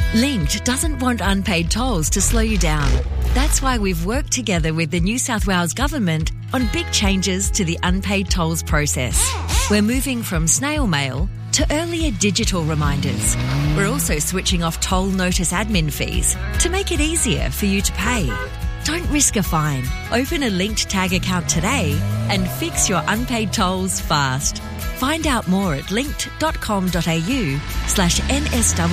Linked doesn't want unpaid tolls to slow you down. That's why we've worked together with the New South Wales Government on big changes to the unpaid tolls process. We're moving from snail mail to earlier digital reminders. We're also switching off toll notice admin fees to make it easier for you to pay. Don't risk a fine. Open a Linked Tag account today and fix your unpaid tolls fast. Find out more at linked.com.au/NSW